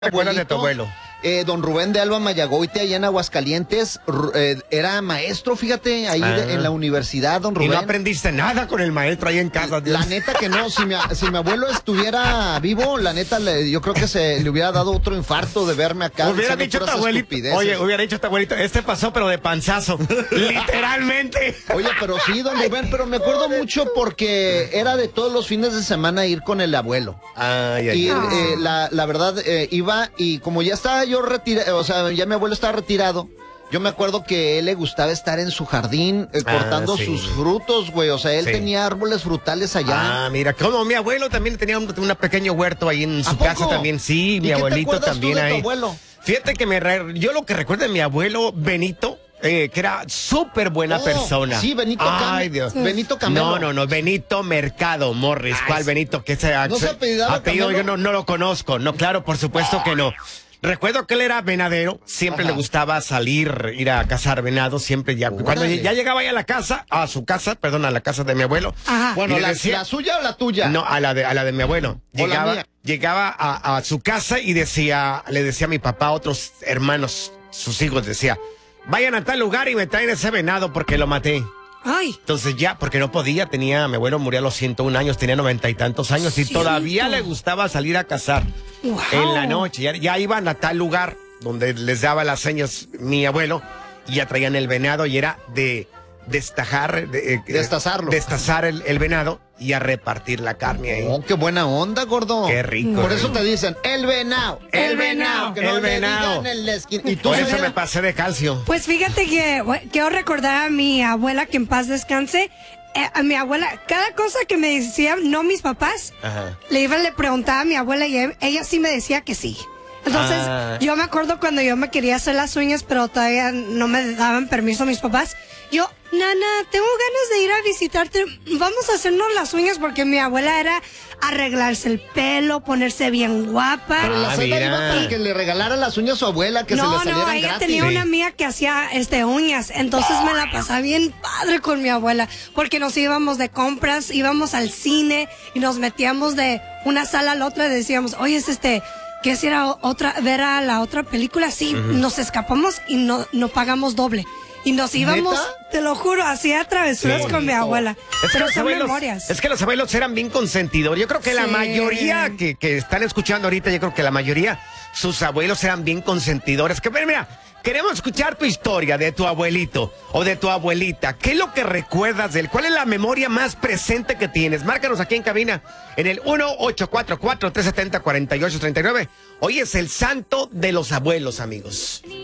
¿Recuerdas de tu abuelo? Don Rubén de Alba Mayagoite, allá en Aguascalientes, era maestro, fíjate, ahí en la universidad, don Rubén. ¿Y no aprendiste nada con el maestro ahí en casa? La neta que no, si mi abuelo estuviera vivo, la neta, yo creo que se le hubiera dado otro infarto de verme acá. Hubiera dicho tu abuelito, hubiera dicho tu abuelito, pasó pero de panzazo, literalmente. Oye, pero sí, don Rubén, pero me acuerdo mucho porque era de todos los fines de semana ir con el abuelo. La verdad, iba y como ya estaba yo retirado, o sea, ya mi abuelo estaba retirado. Yo me acuerdo que él le gustaba estar en su jardín cortando sus frutos, güey. O sea, él tenía árboles frutales allá. Ah, mira, como mi abuelo también tenía un pequeño huerto ahí en su casa también. Sí, mi abuelito también ahí. ¿Tu abuelo? Fíjate que yo lo que recuerdo de mi abuelo Benito, que era súper buena persona. Sí, Benito Benito Camelo. No, Benito Mercado Morris. ¿Cuál Benito? ¿Qué se ¿No se apellidaba apellido? Camelo? Yo no lo conozco. No, claro, por supuesto que no. Recuerdo que él era venadero, siempre le gustaba ir a cazar venado, siempre ya. Cuando ya llegaba a la casa de mi abuelo. Ajá. Bueno, ¿la suya o la tuya? No, a la de mi abuelo. Llegaba a su casa y le decía a mi papá, a otros hermanos, sus hijos, decía, vayan a tal lugar y me traen ese venado porque lo maté. Ay. Entonces ya, porque no podía, mi abuelo murió a los 101 años, tenía 90 y tantos años y todavía le gustaba salir a cazar en la noche. Ya iban a tal lugar donde les daba las señas mi abuelo y ya traían el venado y era de destazar el venado y a repartir la carne ahí. Oh, qué buena onda, gordo. Qué rico. Por eso te dicen, el venado. El venado. Que no le digan en la esquina. ¿Y tú por eso me pasé de calcio. Pues fíjate que quiero recordar a mi abuela, que en paz descanse. A mi abuela, cada cosa que me decían, no mis papás, le preguntaba a mi abuela y ella sí me decía que sí. Entonces, yo me acuerdo cuando yo me quería hacer las uñas, pero todavía no me daban permiso mis papás. Yo, nana, tengo ganas de ir a visitarte, vamos a hacernos las uñas, porque mi abuela era arreglarse el pelo, ponerse bien guapa. Pero la cena iba para que le regalara las uñas a su abuela, que se le salieran gratis. No, ella tenía una amiga que hacía uñas, entonces me la pasaba bien padre con mi abuela, porque nos íbamos de compras, íbamos al cine y nos metíamos de una sala a la otra y decíamos, oye, ¿quieres ir a ver a la otra película? Sí, nos escapamos y no pagamos doble. Y nos íbamos, ¿neta? Te lo juro, hacía travesuras con mi abuela. Pero son memorias. Es que los abuelos eran bien consentidores. Yo creo que la mayoría que están escuchando ahorita, yo creo que la mayoría, sus abuelos eran bien consentidores. Que mira, queremos escuchar tu historia de tu abuelito o de tu abuelita. ¿Qué es lo que recuerdas de él? ¿Cuál es la memoria más presente que tienes? Márcanos aquí en cabina en el 1-844-370-4839. Hoy es el santo de los abuelos, amigos.